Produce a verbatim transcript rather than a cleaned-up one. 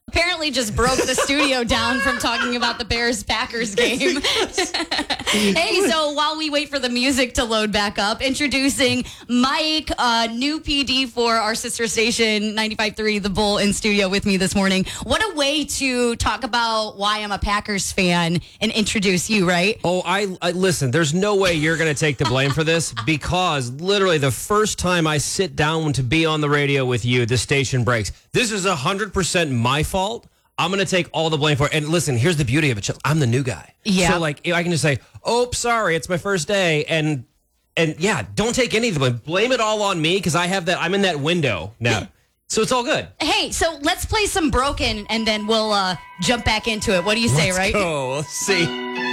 apparently just broke the studio down from talking about the Bears-Packers game. Hey, so while we wait for the music to load back up, introducing Mike, uh, new P D for our sister station, ninety-five point three The Bull, in studio with me this morning. What a way to talk about why I'm a Packers fan and introduce you, right? Oh, I, I listen, there's no way you're going to take the blame for this because literally the first time I sit down to be on the radio with you, the station breaks. This is one hundred percent my fault. I'm going to take all the blame for it. And listen, here's the beauty of it. I'm the new guy. Yeah. So, like, I can just say, oh, sorry, it's my first day. And, and yeah, don't take any of the blame. Blame it all on me because I have that. I'm in that window now. So it's all good. Hey, so let's play some Broken, and then we'll uh, jump back into it. What do you say, Let's right? go. Let's see.